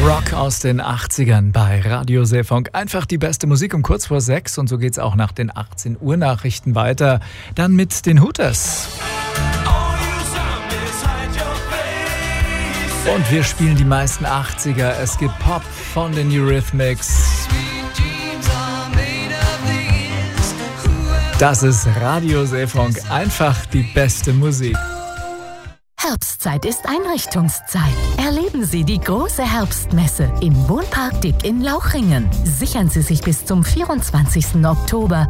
Rock aus den 80ern bei Radio Seefunk. Einfach die beste Musik um kurz vor 6 und so geht's auch nach den 18 Uhr Nachrichten weiter. Dann mit den Hooters. Und wir spielen die meisten 80er. Es gibt Pop von den Eurythmics. Das ist Radio Seefunk. Einfach die beste Musik. Herbstzeit ist Einrichtungszeit. Erleben Sie die große Herbstmesse im Wohnpark Dick in Lauchringen. Sichern Sie sich bis zum 24. Oktober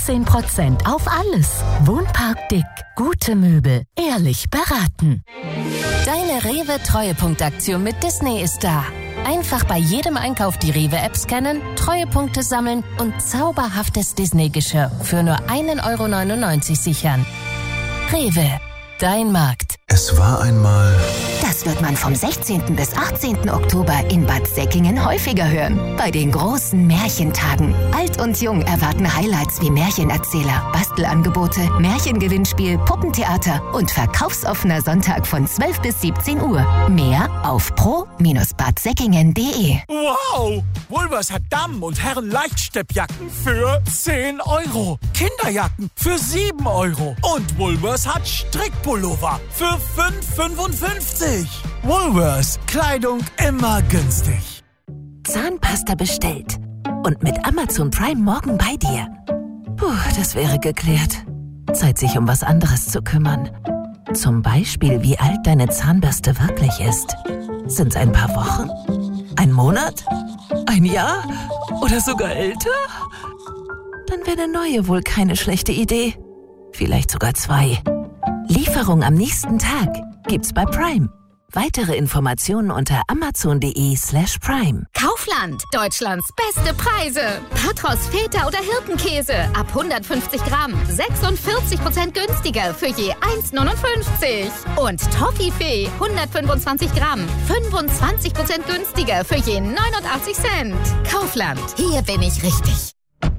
13% auf alles. Wohnpark Dick. Gute Möbel. Ehrlich beraten. Deine Rewe-Treuepunktaktion mit Disney ist da. Einfach bei jedem Einkauf die Rewe-App scannen, Treuepunkte sammeln und zauberhaftes Disney-Geschirr für nur 1,99 € sichern. Rewe. Dein Markt. Es war einmal... Das wird man vom 16. bis 18. Oktober in Bad Säckingen häufiger hören. Bei den großen Märchentagen. Alt und jung erwarten Highlights wie Märchenerzähler, Bastelangebote, Märchengewinnspiel, Puppentheater und verkaufsoffener Sonntag von 12 bis 17 Uhr. Mehr auf pro-badsäckingen.de. Wow! Woolworths hat Damen- und Herren-Leichtsteppjacken für 10 €. Kinderjacken für 7 €. Und Woolworths hat Strickpullover für 5,55 €. Woolworths. Kleidung immer günstig. Zahnpasta bestellt. Und mit Amazon Prime morgen bei dir. Puh, das wäre geklärt. Zeit, sich um was anderes zu kümmern. Zum Beispiel, wie alt deine Zahnbürste wirklich ist. Sind's ein paar Wochen? Ein Monat? Ein Jahr? Oder sogar älter? Dann wäre eine neue wohl keine schlechte Idee. Vielleicht sogar 2. Lieferung am nächsten Tag gibt's bei Prime. Weitere Informationen unter amazon.de/prime. Kaufland, Deutschlands beste Preise. Patros, Feta oder Hirtenkäse ab 150 Gramm. 46% günstiger für je 1,59 €. Und Toffifee, 125 Gramm. 25% günstiger für je 89 Cent. Kaufland, hier bin ich richtig.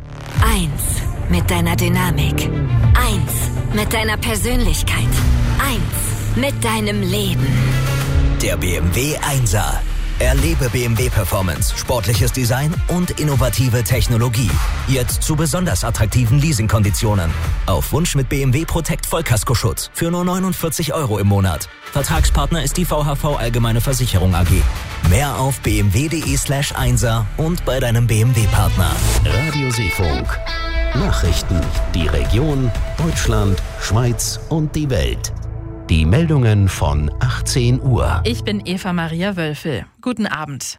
1 mit deiner Dynamik. 1 mit deiner Persönlichkeit. 1 mit deinem Leben. Der BMW 1er. Erlebe BMW Performance, sportliches Design und innovative Technologie. Jetzt zu besonders attraktiven Leasingkonditionen. Auf Wunsch mit BMW Protect Vollkaskoschutz für nur 49 € im Monat. Vertragspartner ist die VHV Allgemeine Versicherung AG. Mehr auf bmw.de/1er und bei deinem BMW-Partner. Radio Seefunk. Nachrichten. Die Region, Deutschland, Schweiz und die Welt. Die Meldungen von 18 Uhr. Ich bin Eva Maria Wölfel. Guten Abend.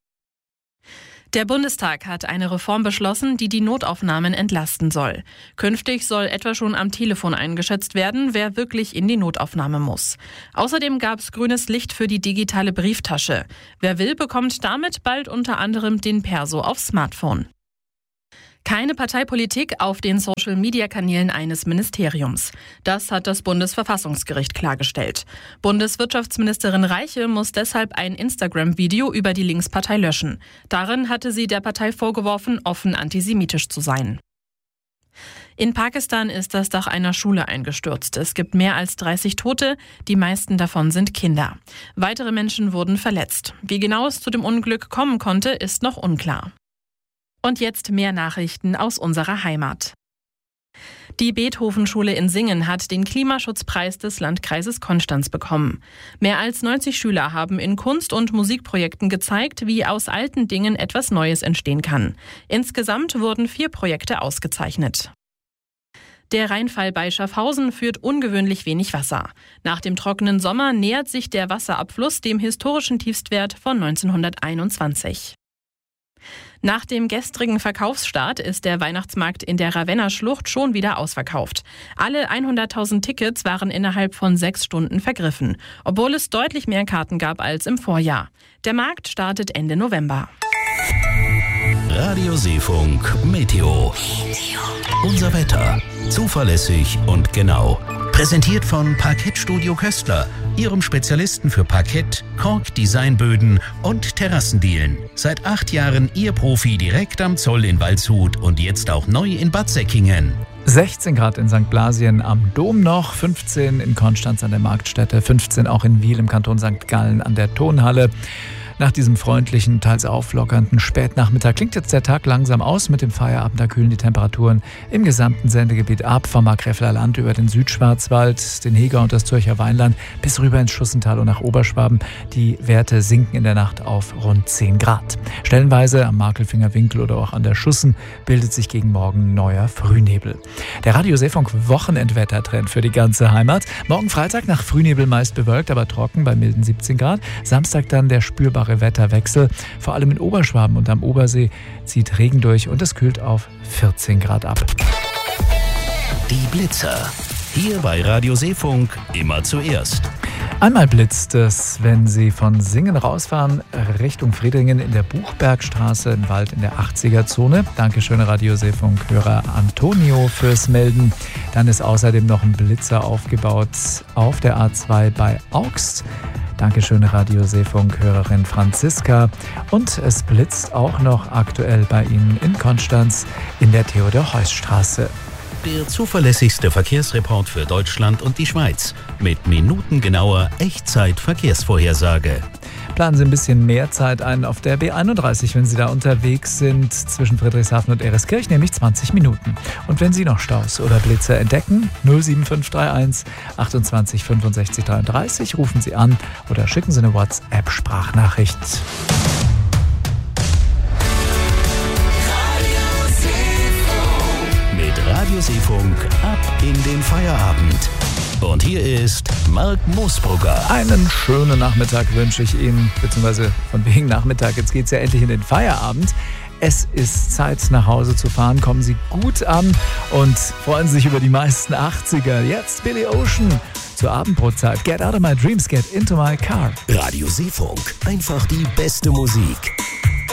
Der Bundestag hat eine Reform beschlossen, die die Notaufnahmen entlasten soll. Künftig soll etwa schon am Telefon eingeschätzt werden, wer wirklich in die Notaufnahme muss. Außerdem gab es grünes Licht für die digitale Brieftasche. Wer will, bekommt damit bald unter anderem den Perso aufs Smartphone. Keine Parteipolitik auf den Social-Media-Kanälen eines Ministeriums. Das hat das Bundesverfassungsgericht klargestellt. Bundeswirtschaftsministerin Reiche muss deshalb ein Instagram-Video über die Linkspartei löschen. Darin hatte sie der Partei vorgeworfen, offen antisemitisch zu sein. In Pakistan ist das Dach einer Schule eingestürzt. Es gibt mehr als 30 Tote, die meisten davon sind Kinder. Weitere Menschen wurden verletzt. Wie genau es zu dem Unglück kommen konnte, ist noch unklar. Und jetzt mehr Nachrichten aus unserer Heimat. Die Beethoven-Schule in Singen hat den Klimaschutzpreis des Landkreises Konstanz bekommen. Mehr als 90 Schüler haben in Kunst- und Musikprojekten gezeigt, wie aus alten Dingen etwas Neues entstehen kann. Insgesamt wurden 4 Projekte ausgezeichnet. Der Rheinfall bei Schaffhausen führt ungewöhnlich wenig Wasser. Nach dem trockenen Sommer nähert sich der Wasserabfluss dem historischen Tiefstwert von 1921. Nach dem gestrigen Verkaufsstart ist der Weihnachtsmarkt in der Ravenna-Schlucht schon wieder ausverkauft. Alle 100.000 Tickets waren innerhalb von 6 Stunden vergriffen, obwohl es deutlich mehr Karten gab als im Vorjahr. Der Markt startet Ende November. Radio Seefunk Meteo. Unser Wetter. Zuverlässig und genau. Präsentiert von Parkettstudio Köstler, Ihrem Spezialisten für Parkett, Kork-Designböden und Terrassendielen. Seit 8 Jahren Ihr Profi direkt am Zoll in Waldshut und jetzt auch neu in Bad Säckingen. 16 Grad in St. Blasien am Dom noch, 15 in Konstanz an der Marktstätte, 15 auch in Wiel im Kanton St. Gallen an der Tonhalle. Nach diesem freundlichen, teils auflockernden Spätnachmittag klingt jetzt der Tag langsam aus. Mit dem Feierabend, da kühlen die Temperaturen im gesamten Sendegebiet ab. Vom Markgräfler Land über den Südschwarzwald, den Heger und das Zürcher Weinland bis rüber ins Schussental und nach Oberschwaben. Die Werte sinken in der Nacht auf rund 10 Grad. Stellenweise am Markelfinger Winkel oder auch an der Schussen bildet sich gegen Morgen neuer Frühnebel. Der Radio Seefunk Wochenendwettertrend für die ganze Heimat. Morgen Freitag nach Frühnebel meist bewölkt, aber trocken bei milden 17 Grad. Samstag dann der spürbare Wetterwechsel. Vor allem in Oberschwaben und am Obersee zieht Regen durch und es kühlt auf 14 Grad ab. Die Blitzer. Hier bei Radio Seefunk immer zuerst. Einmal blitzt es, wenn Sie von Singen rausfahren, Richtung Friedringen in der Buchbergstraße im Wald in der 80er-Zone. Dankeschön, Radio Seefunk-Hörer Antonio fürs Melden. Dann ist außerdem noch ein Blitzer aufgebaut auf der A2 bei Augst. Dankeschön, Radio Seefunk-Hörerin Franziska. Und es blitzt auch noch aktuell bei Ihnen in Konstanz in der Theodor-Heuss-Straße. Der zuverlässigste Verkehrsreport für Deutschland und die Schweiz mit minutengenauer Echtzeit-Verkehrsvorhersage. Planen Sie ein bisschen mehr Zeit ein auf der B31, wenn Sie da unterwegs sind, zwischen Friedrichshafen und Ereskirch, nämlich 20 Minuten. Und wenn Sie noch Staus oder Blitzer entdecken, 07531 28 65 33, rufen Sie an oder schicken Sie eine WhatsApp-Sprachnachricht. Radio Seefunk ab in den Feierabend. Und hier ist Marc Moosbrugger. Einen schönen Nachmittag wünsche ich Ihnen, beziehungsweise von wegen Nachmittag, jetzt geht es ja endlich in den Feierabend. Es ist Zeit, nach Hause zu fahren. Kommen Sie gut an und freuen Sie sich über die meisten 80er. Jetzt Billy Ocean zur Abendbrotzeit. Get out of my dreams, get into my car. Radio Seefunk, einfach die beste Musik.